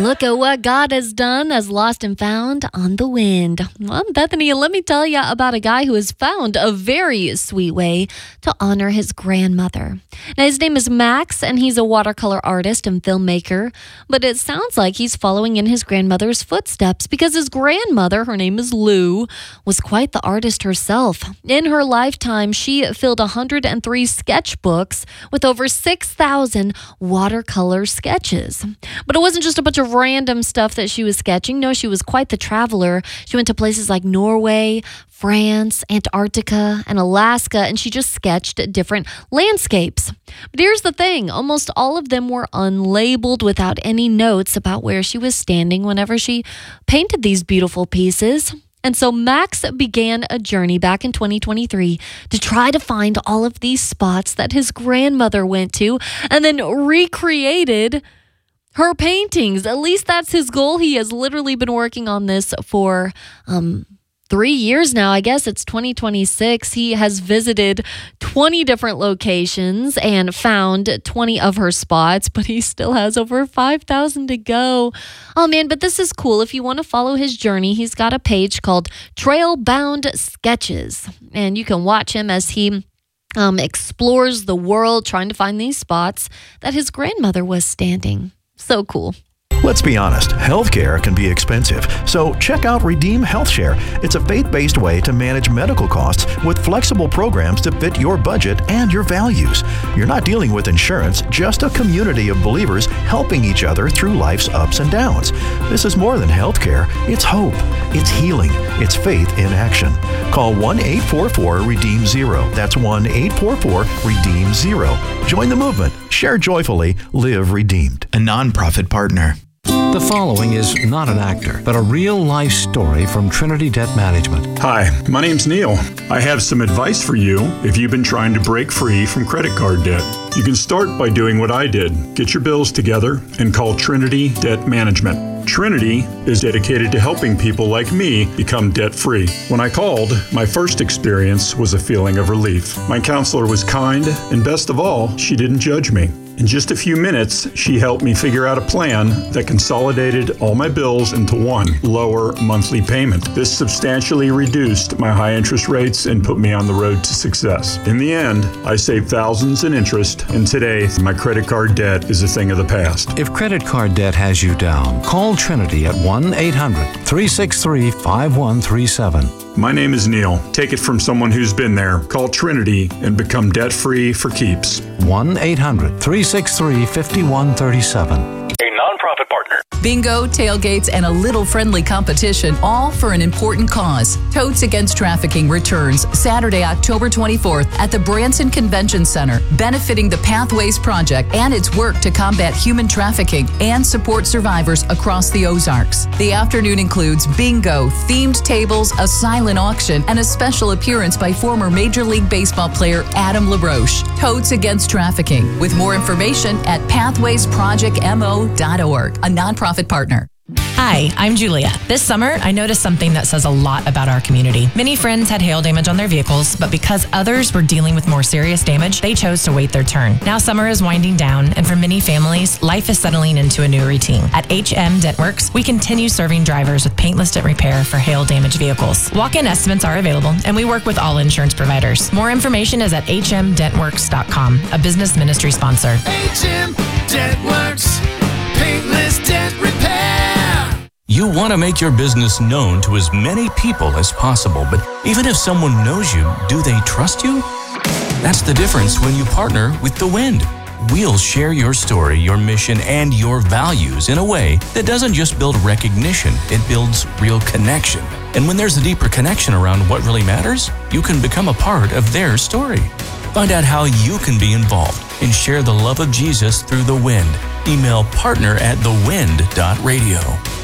Look at what God has done as Lost and Found on the Wind. Well, Bethany, let me tell you about a guy who has found a very sweet way to honor his grandmother. Now, his name is Max, and he's a watercolor artist and filmmaker, but it sounds like he's following in his grandmother's footsteps because his grandmother, her name is Lou, was quite the artist herself. In her lifetime, she filled 103 sketchbooks with over 6,000 watercolor sketches. But it wasn't just a bunch of random stuff that she was sketching. No, she was quite the traveler. She went to places like Norway, France, Antarctica, and Alaska, and she just sketched different landscapes. But here's the thing. Almost all of them were unlabeled without any notes about where she was standing whenever she painted these beautiful pieces. And so Max began a journey back in 2023 to try to find all of these spots that his grandmother went to and then recreated her paintings. At least that's his goal. He has literally been working on this for 3 years now. I guess it's 2026. He has visited 20 different locations and found 20 of her spots, but he still has over 5,000 to go. Oh man, but this is cool. If you want to follow his journey, he's got a page called Trailbound Sketches, and you can watch him as he explores the world trying to find these spots that his grandmother was standing. So cool. Let's be honest, healthcare can be expensive, so check out Redeem HealthShare. It's a faith-based way to manage medical costs with flexible programs to fit your budget and your values. You're not dealing with insurance, just a community of believers helping each other through life's ups and downs. This is more than healthcare. It's hope. It's healing. It's faith in action. Call 1-844-REDEEM-0. That's 1-844-REDEEM-0. Join the movement. Share joyfully. Live redeemed. A nonprofit partner. The following is not an actor, but a real-life story from Trinity Debt Management. Hi, my name's Neil. I have some advice for you if you've been trying to break free from credit card debt. You can start by doing what I did. Get your bills together and call Trinity Debt Management. Trinity is dedicated to helping people like me become debt-free. When I called, my first experience was a feeling of relief. My counselor was kind, and best of all, she didn't judge me. In just a few minutes, she helped me figure out a plan that consolidated all my bills into one lower monthly payment. This substantially reduced my high interest rates and put me on the road to success. In the end, I saved thousands in interest, and today, my credit card debt is a thing of the past. If credit card debt has you down, call Trinity at 1-800-363-5137. My name is Neil. Take it from someone who's been there. Call Trinity and become debt-free for keeps. 1-800-363-5137. A nonprofit partner. Bingo, tailgates, and a little friendly competition, all for an important cause. Totes Against Trafficking returns Saturday, October 24th at the Branson Convention Center, benefiting the Pathways Project and its work to combat human trafficking and support survivors across the Ozarks. The afternoon includes bingo, themed tables, a silent auction, and a special appearance by former Major League Baseball player Adam LaRoche. Totes Against Trafficking. With more information at pathwaysprojectmo.org, a nonprofit partner. Hi, I'm Julia. This summer, I noticed something that says a lot about our community. Many friends had hail damage on their vehicles, but because others were dealing with more serious damage, they chose to wait their turn. Now summer is winding down, and for many families, life is settling into a new routine. At HM Dentworks, we continue serving drivers with paintless dent repair for hail damaged vehicles. Walk-in estimates are available, and we work with all insurance providers. More information is at hmdentworks.com, a business ministry sponsor. HM Dentworks, paintless dent repair. You want to make your business known to as many people as possible, but even if someone knows you, do they trust you? That's the difference when you partner with The Wind. We'll share your story, your mission, and your values in a way that doesn't just build recognition, it builds real connection. And when there's a deeper connection around what really matters, you can become a part of their story. Find out how you can be involved and share the love of Jesus through The Wind. Email partner@thewind.radio.